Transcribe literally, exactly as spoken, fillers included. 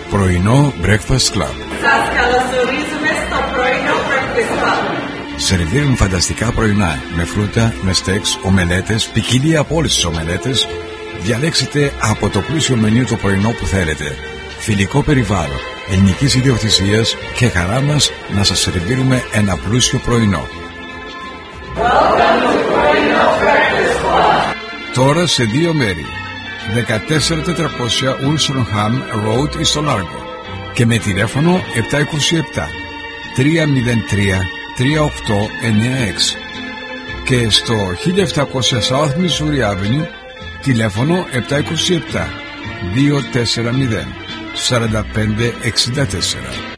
Πρωινό Breakfast Club. Σας καλωσορίζουμε στο πρωινό Breakfast Club. Σερβίρουν φανταστικά πρωινά με φρούτα, με στέξ, ομελέτες, ποικιλία από όλες τις ομελέτες. Διαλέξτε από το πλούσιο μενю το πρωινό που θέλετε. Φιλικό περιβάλλον, ελληνικής ιδιοκτησίας και χαρά μας να σας σερβίρουμε ένα πλούσιο πρωινό. Welcome to Πρωινό Breakfast Club. Τώρα σε δύο μέρη. δεκατέσσερα τετρακόσια Ulsonham Road στο Λάργο και με τηλέφωνο επτά είκοσι επτά τρία μηδέν τρία τρία οκτώ εννιά έξι και στο χίλια επτακόσια South Missouri Avenue τηλέφωνο επτά είκοσι επτά δύο τέσσερα μηδέν τέσσερα πέντε έξι τέσσερα.